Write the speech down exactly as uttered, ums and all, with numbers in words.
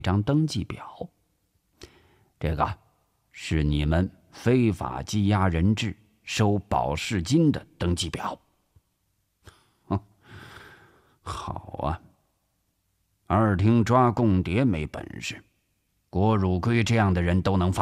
张登记表。这个是你们非法羁押人质、收保释金的登记表。哼，好啊。二厅抓共谍没本事，郭汝瑰这样的人都能放。